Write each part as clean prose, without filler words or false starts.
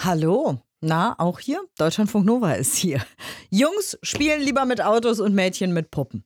Hallo. Na, auch hier? Deutschlandfunk Nova ist hier. Jungs spielen lieber mit Autos und Mädchen mit Puppen.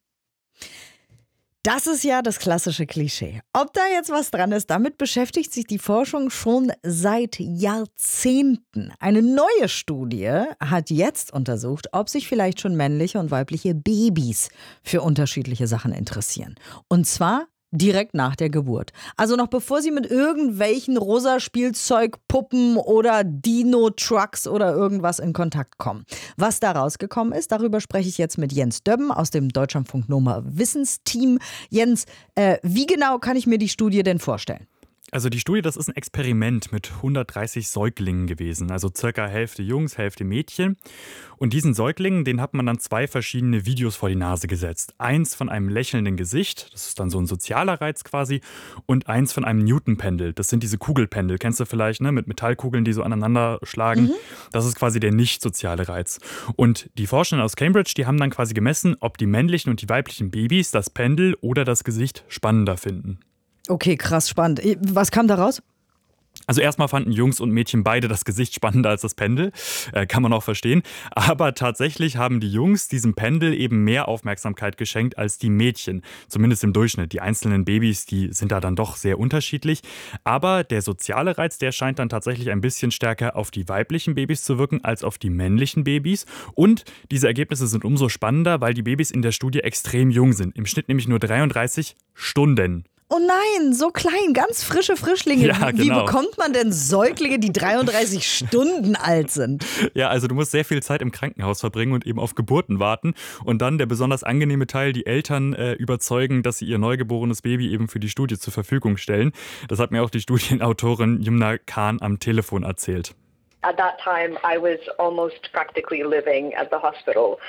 Das ist ja das klassische Klischee. Ob da jetzt was dran ist, damit beschäftigt sich die Forschung schon seit Jahrzehnten. Eine neue Studie hat jetzt untersucht, ob sich vielleicht schon männliche und weibliche Babys für unterschiedliche Sachen interessieren. Und zwar direkt nach der Geburt. Also noch bevor sie mit irgendwelchen rosa Spielzeugpuppen oder Dino-Trucks oder irgendwas in Kontakt kommen. Was da rausgekommen ist, darüber spreche ich jetzt mit Jens Döbben aus dem Deutschlandfunk Nova Wissensteam. Jens, wie genau kann ich mir die Studie denn vorstellen? Also die Studie, das ist ein Experiment mit 130 Säuglingen gewesen, also circa Hälfte Jungs, Hälfte Mädchen. Und diesen Säuglingen, denen hat man dann 2 verschiedene Videos vor die Nase gesetzt. Eins von einem lächelnden Gesicht, das ist dann so ein sozialer Reiz quasi, und eins von einem Newton-Pendel, das sind diese Kugelpendel, kennst du vielleicht, ne? Mit Metallkugeln, die so aneinander schlagen. Das ist quasi der nicht soziale Reiz. Und die Forschenden aus Cambridge, die haben dann quasi gemessen, ob die männlichen und die weiblichen Babys das Pendel oder das Gesicht spannender finden. Okay, krass spannend. Was kam da raus? Also erstmal fanden Jungs und Mädchen beide das Gesicht spannender als das Pendel, kann man auch verstehen. Aber tatsächlich haben die Jungs diesem Pendel eben mehr Aufmerksamkeit geschenkt als die Mädchen, zumindest im Durchschnitt. Die einzelnen Babys, die sind da dann doch sehr unterschiedlich. Aber der soziale Reiz, der scheint dann tatsächlich ein bisschen stärker auf die weiblichen Babys zu wirken als auf die männlichen Babys. Und diese Ergebnisse sind umso spannender, weil die Babys in der Studie extrem jung sind. Im Schnitt nämlich nur 33 Stunden. Oh nein, so klein, ganz frische Frischlinge. Ja, genau. Wie bekommt man denn Säuglinge, die 33 Stunden alt sind? Ja, also du musst sehr viel Zeit im Krankenhaus verbringen und eben auf Geburten warten. Und dann der besonders angenehme Teil, die Eltern überzeugen, dass sie ihr neugeborenes Baby eben für die Studie zur Verfügung stellen. Das hat mir auch die Studienautorin Yumna Khan am Telefon erzählt. At that time, I was almost practically living at the hospital.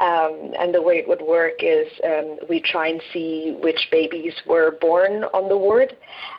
And the way it would work is we try and see which babies were born on the ward.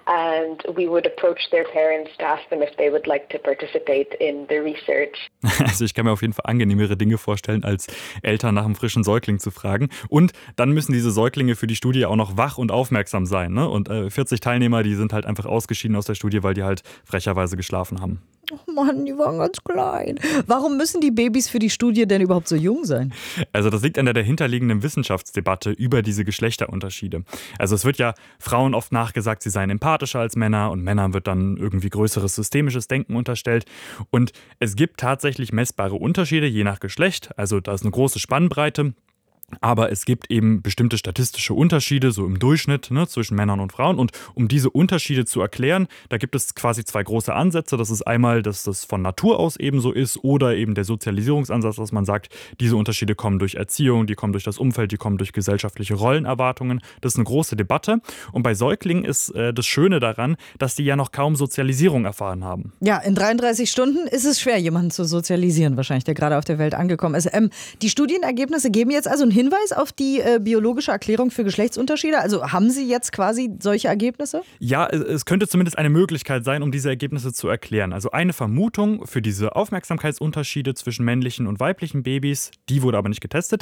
And we would approach their parents to ask them if they would like to participate in the research. Also ich kann mir auf jeden Fall angenehmere Dinge vorstellen, als Eltern nach einem frischen Säugling zu fragen. Und dann müssen diese Säuglinge für die Studie auch noch wach und aufmerksam sein. Ne? Und 40 Teilnehmer, die sind halt einfach ausgeschieden aus der Studie, weil die halt frecherweise geschlafen haben. Oh Mann, die waren ganz klein. Warum müssen die Babys für die Studie denn überhaupt so jung sein? Also das liegt an der dahinterliegenden Wissenschaftsdebatte über diese Geschlechterunterschiede. Also es wird ja Frauen oft nachgesagt, sie seien empathischer als Männer und Männern wird dann irgendwie größeres systemisches Denken unterstellt. Und es gibt tatsächlich messbare Unterschiede je nach Geschlecht. Also da ist eine große Spannbreite. Aber es gibt eben bestimmte statistische Unterschiede, so im Durchschnitt, ne, zwischen Männern und Frauen. Und um diese Unterschiede zu erklären, da gibt es quasi 2 große Ansätze. Das ist einmal, dass das von Natur aus eben so ist oder eben der Sozialisierungsansatz, dass man sagt, diese Unterschiede kommen durch Erziehung, die kommen durch das Umfeld, die kommen durch gesellschaftliche Rollenerwartungen. Das ist eine große Debatte. Und bei Säuglingen ist das Schöne daran, dass die ja noch kaum Sozialisierung erfahren haben. Ja, in 33 Stunden ist es schwer, jemanden zu sozialisieren, wahrscheinlich, der gerade auf der Welt angekommen ist. Die Studienergebnisse geben jetzt also einen Hinweis auf die biologische Erklärung für Geschlechtsunterschiede? Also haben Sie jetzt quasi solche Ergebnisse? Ja, es könnte zumindest eine Möglichkeit sein, um diese Ergebnisse zu erklären. Also eine Vermutung für diese Aufmerksamkeitsunterschiede zwischen männlichen und weiblichen Babys, die wurde aber nicht getestet,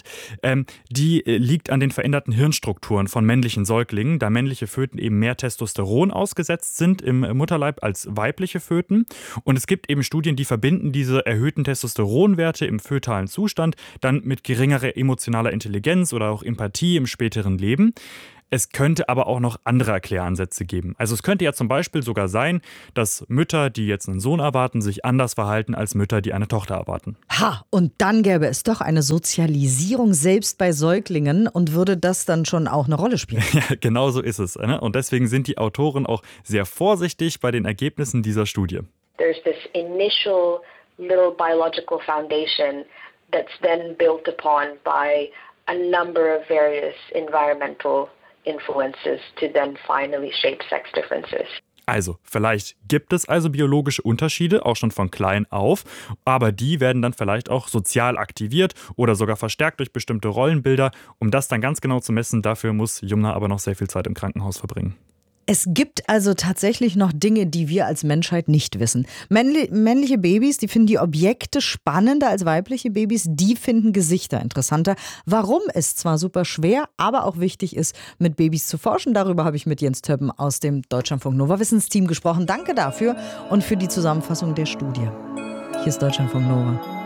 die liegt an den veränderten Hirnstrukturen von männlichen Säuglingen, da männliche Föten eben mehr Testosteron ausgesetzt sind im Mutterleib als weibliche Föten. Und es gibt eben Studien, die verbinden diese erhöhten Testosteronwerte im fötalen Zustand dann mit geringerer emotionaler Intelligenz oder auch Empathie im späteren Leben. Es könnte aber auch noch andere Erkläransätze geben. Also es könnte ja zum Beispiel sogar sein, dass Mütter, die jetzt einen Sohn erwarten, sich anders verhalten als Mütter, die eine Tochter erwarten. Ha, und dann gäbe es doch eine Sozialisierung selbst bei Säuglingen und würde das dann schon auch eine Rolle spielen? Ja, genau so ist es. Ne? Und deswegen sind die Autoren auch sehr vorsichtig bei den Ergebnissen dieser Studie. There's this initial little biological foundation that's then built upon by a number of various environmental influences to then finally shape sex differences. Also, vielleicht gibt es also biologische Unterschiede, auch schon von klein auf, aber die werden dann vielleicht auch sozial aktiviert oder sogar verstärkt durch bestimmte Rollenbilder. Um das dann ganz genau zu messen, dafür muss Yumna aber noch sehr viel Zeit im Krankenhaus verbringen. Es gibt also tatsächlich noch Dinge, die wir als Menschheit nicht wissen. Männliche Babys, die finden die Objekte spannender als weibliche Babys, die finden Gesichter interessanter. Warum es zwar super schwer, aber auch wichtig ist, mit Babys zu forschen, darüber habe ich mit Jens Döbben aus dem Deutschlandfunk Nova Wissensteam gesprochen. Danke dafür und für die Zusammenfassung der Studie. Hier ist Deutschlandfunk Nova.